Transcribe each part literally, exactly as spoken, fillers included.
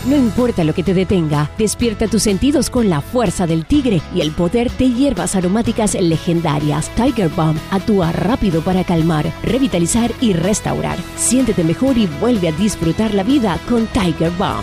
No importa lo que te detenga, despierta tus sentidos con la fuerza del tigre y el poder de hierbas aromáticas legendarias. Tiger Balm actúa rápido para calmar, revitalizar y restaurar. Siéntete mejor y vuelve a disfrutar la vida con Tiger Balm.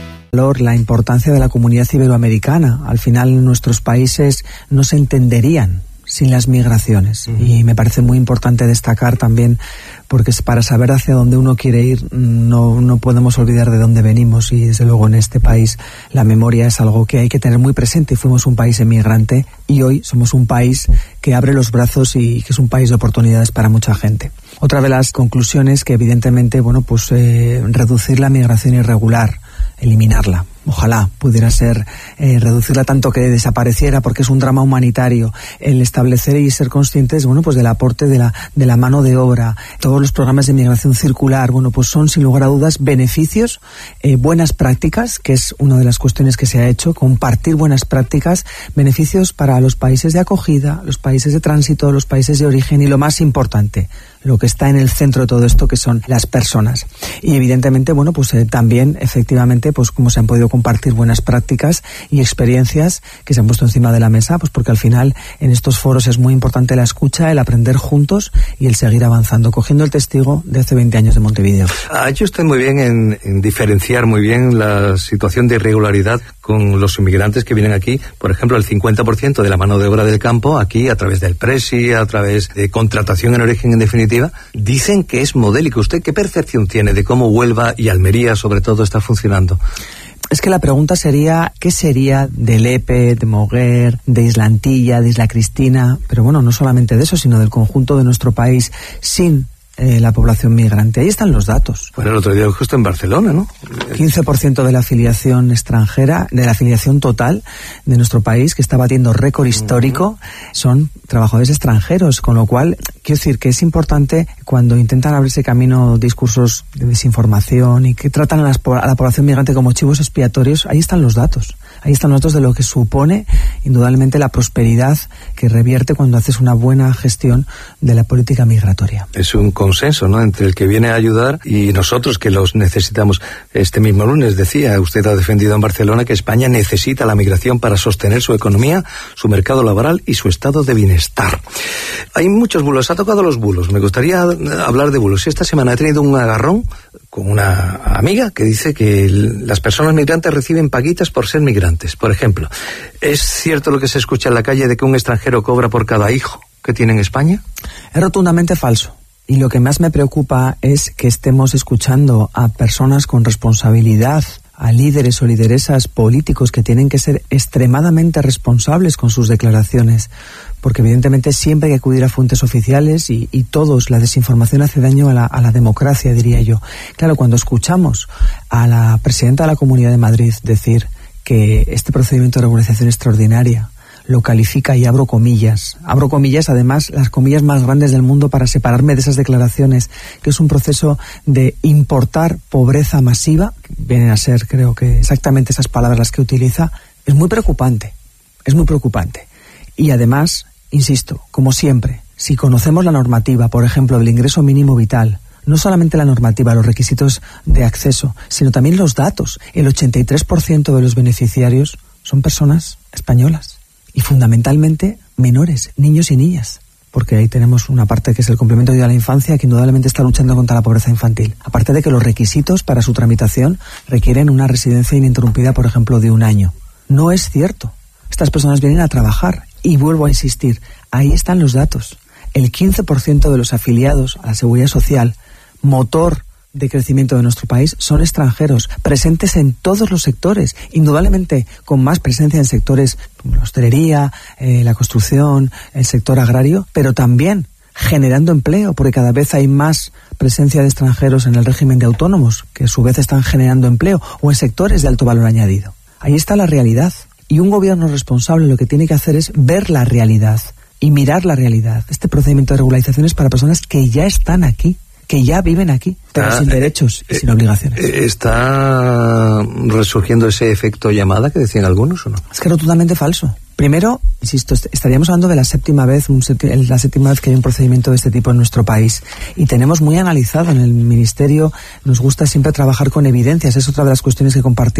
La importancia de la comunidad iberoamericana. Al final nuestros países no se entenderían sin las migraciones. Uh-huh. Y me parece muy importante destacar también, porque para saber hacia dónde uno quiere ir no, no podemos olvidar de dónde venimos, y desde luego en este país la memoria es algo que hay que tener muy presente. Fuimos un país emigrante y hoy somos un país que abre los brazos y que es un país de oportunidades para mucha gente. Otra de las conclusiones que evidentemente, bueno, pues eh, reducir la migración irregular, eliminarla. Ojalá pudiera ser eh, reducirla tanto que desapareciera, porque es un drama humanitario. El establecer y ser conscientes, bueno, pues del aporte de la de la mano de obra, todos los programas de migración circular, bueno, pues son sin lugar a dudas beneficios, eh, buenas prácticas, que es una de las cuestiones que se ha hecho, compartir buenas prácticas, beneficios para los países de acogida, los países de tránsito, los países de origen y lo más importante, lo que está en el centro de todo esto, que son las personas. Y evidentemente, bueno, pues eh, también efectivamente, pues como se han podido compartir buenas prácticas y experiencias que se han puesto encima de la mesa, pues porque al final en estos foros es muy importante la escucha, el aprender juntos y el seguir avanzando, cogiendo el testigo de hace veinte años de Montevideo. Ha hecho usted muy bien en, en diferenciar muy bien la situación de irregularidad con los inmigrantes que vienen aquí. Por ejemplo, el cincuenta por ciento de la mano de obra del campo aquí, a través del Presi, a través de contratación en origen en definitiva, dicen que es modélico. ¿Usted qué percepción tiene de cómo Huelva y Almería sobre todo está funcionando? Es que la pregunta sería, ¿qué sería de Lepe, de Moguer, de Isla Antilla, de Isla Cristina? Pero bueno, no solamente de eso, sino del conjunto de nuestro país sin eh, la población migrante. Ahí están los datos. Bueno, el otro día justo en Barcelona, ¿no? quince por ciento de la afiliación extranjera, de la afiliación total de nuestro país, que está batiendo récord histórico, uh-huh. son trabajadores extranjeros, con lo cual, quiero decir que es importante cuando intentan abrirse camino discursos de desinformación y que tratan a, las, a la población migrante como chivos expiatorios, ahí están los datos. Ahí están los datos de lo que supone indudablemente la prosperidad que revierte cuando haces una buena gestión de la política migratoria. Es un consenso, ¿no?, entre el que viene a ayudar y nosotros que los necesitamos. Este mismo lunes decía, usted ha defendido en Barcelona que España necesita la migración para sostener su economía, su mercado laboral y su estado de bienestar. Hay muchos bulos, ha tocado los bulos. Me gustaría hablar de bulos. Esta semana he tenido un agarrón con una amiga que dice que las personas migrantes reciben paguitas por ser migrantes. Por ejemplo, ¿es cierto lo que se escucha en la calle de que un extranjero cobra por cada hijo que tiene en España? Es rotundamente falso. Y lo que más me preocupa es que estemos escuchando a personas con responsabilidad, a líderes o lideresas políticos que tienen que ser extremadamente responsables con sus declaraciones, porque evidentemente siempre hay que acudir a fuentes oficiales y, y todos, la desinformación hace daño a la, a la democracia, diría yo. Claro, cuando escuchamos a la presidenta de la Comunidad de Madrid decir que este procedimiento de regularización extraordinaria lo califica, y abro comillas, abro comillas, además las comillas más grandes del mundo para separarme de esas declaraciones, que es un proceso de importar pobreza masiva, vienen a ser, creo que exactamente esas palabras las que utiliza, es muy preocupante, es muy preocupante. Y además, insisto, como siempre, si conocemos la normativa, por ejemplo, del ingreso mínimo vital, no solamente la normativa, los requisitos de acceso, sino también los datos, el ochenta y tres por ciento de los beneficiarios son personas españolas. Y fundamentalmente menores, niños y niñas, porque ahí tenemos una parte que es el complemento de ayuda a la infancia, que indudablemente está luchando contra la pobreza infantil. Aparte de que los requisitos para su tramitación requieren una residencia ininterrumpida, por ejemplo, de un año. No es cierto. Estas personas vienen a trabajar y vuelvo a insistir, ahí están los datos. El quince por ciento de los afiliados a la Seguridad Social, motor de crecimiento de nuestro país, son extranjeros, presentes en todos los sectores, indudablemente con más presencia en sectores como la hostelería, eh, la construcción, el sector agrario, pero también generando empleo, porque cada vez hay más presencia de extranjeros en el régimen de autónomos, que a su vez están generando empleo, o en sectores de alto valor añadido. Ahí está la realidad. Y un gobierno responsable lo que tiene que hacer es ver la realidad y mirar la realidad. Este procedimiento de regularización es para personas que ya están aquí, que ya viven aquí, pero ah, sin derechos y eh, sin obligaciones. ¿Está resurgiendo ese efecto llamada que decían algunos o no? Es que es rotundamente falso. Primero, insisto, estaríamos hablando de la séptima vez, un septi- la séptima vez que hay un procedimiento de este tipo en nuestro país. Y tenemos muy analizado en el Ministerio, nos gusta siempre trabajar con evidencias, es otra de las cuestiones que compartimos.